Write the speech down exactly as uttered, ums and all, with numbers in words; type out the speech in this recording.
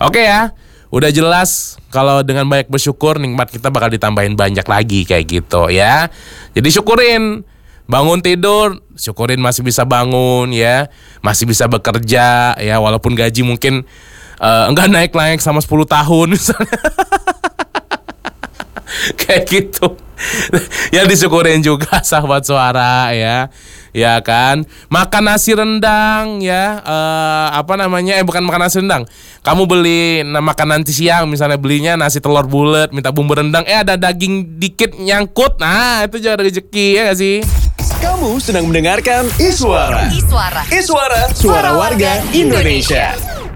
Oke ya. Udah jelas kalau dengan banyak bersyukur nikmat kita bakal ditambahin banyak lagi kayak gitu ya. Jadi syukurin. Bangun tidur, syukurin masih bisa bangun ya. Masih bisa bekerja ya, walaupun gaji mungkin uh, enggak naik-naik sama sepuluh tahun misalnya. Kayak gitu. Ya disyukurin juga sahabat suara ya. Ya kan, makan nasi rendang ya, uh, apa namanya, eh bukan makan nasi rendang. Kamu beli nah, makan nanti siang misalnya belinya nasi telur bulat, minta bumbu rendang, eh ada daging dikit nyangkut, nah itu juga rezeki ya gak sih? Kamu sedang mendengarkan Iswara. Iswara. Iswara, suara warga Indonesia.